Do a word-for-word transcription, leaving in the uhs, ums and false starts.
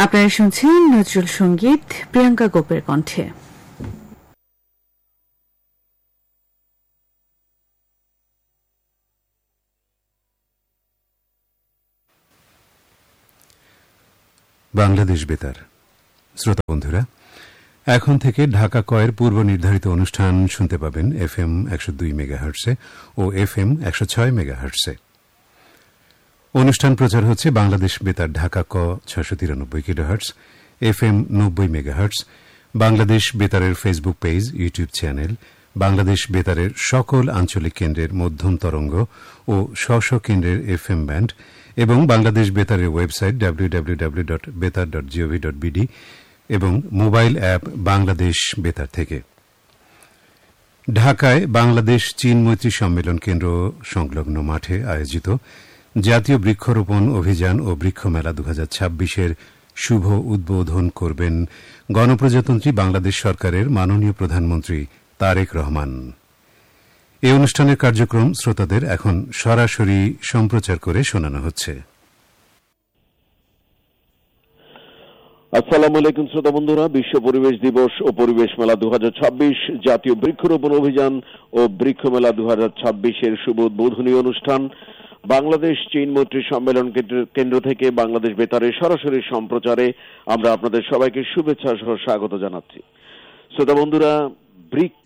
আপনারা শুনছেন নজরুল সঙ্গীত প্রিয়াঙ্কা গোপের কণ্ঠে। বাংলাদেশ বেতার। শ্রোতা বন্ধুরা, এখন থেকে ঢাকা কয়ের পূর্ব নির্ধারিত অনুষ্ঠান শুনতে পাবেন এফ এম একশো দুই মেগাহার্টসে ও এফ এম একশো ছয় মেগাহার্টসে। অনুষ্ঠান প্রচার হচ্ছে বাংলাদেশ বেতার ঢাকা ক ছশো তিরানব্বই কিলোহার্টস, এফ এম নব্বই megahertz, Bangladesh বেতারের Facebook page, YouTube channel, Bangladesh বেতারের সকল আঞ্চলিক কেন্দ্রের মধ্যম তরঙ্গ ও স্ব স্ব কেন্দ্রের এফ এম ব্যান্ড এবং Bangladesh বেতারের website W W W dot বেতার ডট জিওভি ডট বিডি এবং মোবাইল অ্যাপ বাংলাদেশ বেতার থেকে। ঢাকায় বাংলাদেশ চীন মৈত্রী সম্মেলন কেন্দ্র সংলগ্ন মাঠে আয়োজিত জাতীয় বৃক্ষরোপণ অভিযান ও বৃক্ষ মেলা দু হাজার ছাব্বিশের শুভ উদ্বোধন করবেন গণপ্রজাতন্ত্রী বাংলাদেশ সরকারের মাননীয় প্রধানমন্ত্রী তারেক রহমান। এই অনুষ্ঠানের কার্যক্রম শ্রোতাদের এখন সরাসরি সম্প্রচার করে শোনানো হচ্ছে। আসসালামু আলাইকুম শ্রোতা বন্ধুরা, বিশ্ব পরিবেশ দিবস ও পরিবেশ মেলা দু হাজার ছাব্বিশ, জাতীয় বৃক্ষরোপণ অভিযান ও বৃক্ষ মেলা দু হাজার ছাব্বিশের শুভ উদ্বোধনী অনুষ্ঠান বাংলাদেশ চীন মৈত্রী সম্মেলন কেন্দ্র থেকে বাংলাদেশ বেতারের সরাসরি সম্প্রচারে আমরা আপনাদের সবাইকে শুভেচ্ছা সহ স্বাগত জানাচ্ছি। শ্রোতা বন্ধুরা, বৃক্ষ